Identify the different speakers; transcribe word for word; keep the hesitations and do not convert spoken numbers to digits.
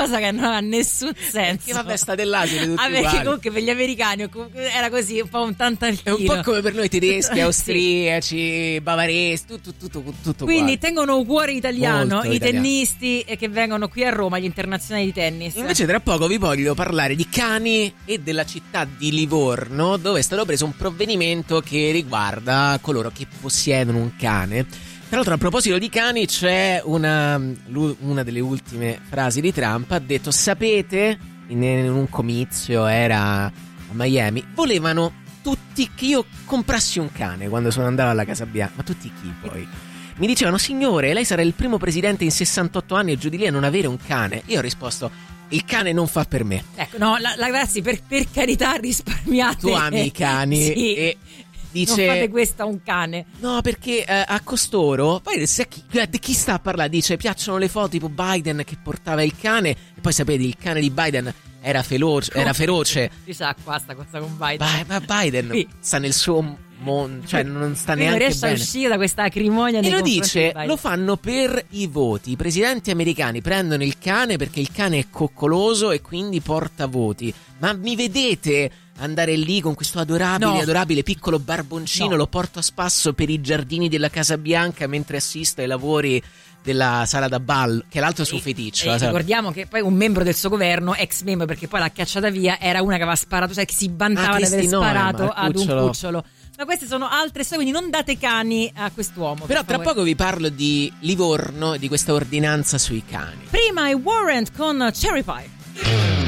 Speaker 1: cosa che non ha nessun senso.
Speaker 2: Che vabbè, state là, siete tutti
Speaker 1: ah, perché
Speaker 2: uguali.
Speaker 1: comunque per gli americani era così, un po' un tantantino.
Speaker 2: È un po' come per noi tedeschi, austriaci, sì. bavaresi, tutto, tutto, tutto
Speaker 1: Quindi
Speaker 2: uguale.
Speaker 1: tengono cuore italiano
Speaker 2: Molto
Speaker 1: i
Speaker 2: italiano.
Speaker 1: tennisti che vengono qui a Roma, gli internazionali di tennis.
Speaker 2: Invece tra poco vi voglio parlare di cani e della città di Livorno, dove è stato preso un provvedimento che riguarda coloro che possiedono un cane. Tra l'altro, a proposito di cani, c'è una, una delle ultime frasi di Trump. Ha detto: sapete, in, in un comizio, era a Miami, volevano tutti che io comprassi un cane quando sono andato alla Casa Bianca. Ma tutti chi poi? Mi dicevano: signore, lei sarà il primo presidente in sessantotto anni e giù di lì a non avere un cane. Io ho risposto: il cane non fa per me.
Speaker 1: Ecco, no, la, la, ragazzi, per, per carità, risparmiate.
Speaker 2: Tu ami i cani
Speaker 1: sì.
Speaker 2: e dice:
Speaker 1: non fate questo a un cane.
Speaker 2: No, perché eh, a costoro, poi se chi, chi sta a parlare, dice: piacciono le foto tipo Biden che portava il cane, e poi sapete, il cane di Biden era feroce, era feroce.
Speaker 1: Si sa qua sta cosa con Biden.
Speaker 2: Ma, ma Biden
Speaker 1: sì.
Speaker 2: sta nel suo mondo, cioè non sta
Speaker 1: Lui
Speaker 2: neanche
Speaker 1: non riesce
Speaker 2: bene.
Speaker 1: a uscire da questa acrimonia.
Speaker 2: E lo dice, lo fanno per i voti. I presidenti americani prendono il cane perché il cane è coccoloso e quindi porta voti. Ma mi vedete andare lì con questo adorabile,
Speaker 1: no.
Speaker 2: adorabile piccolo barboncino,
Speaker 1: no.
Speaker 2: lo porto a spasso per i giardini della Casa Bianca mentre assisto ai lavori della sala da ballo, che è l'altro suo feticcio.
Speaker 1: E ricordiamo che poi un membro del suo governo, ex membro, perché poi l'ha cacciata via, era una che aveva sparato, cioè che si vantava
Speaker 2: ah,
Speaker 1: di aver sparato
Speaker 2: Norma,
Speaker 1: ad un cucciolo. Ma queste sono altre storie, quindi non date cani a quest'uomo.
Speaker 2: Però
Speaker 1: per
Speaker 2: tra
Speaker 1: favore.
Speaker 2: poco vi parlo di Livorno e di questa ordinanza sui cani.
Speaker 1: Prima è Warrant con Cherry Pie.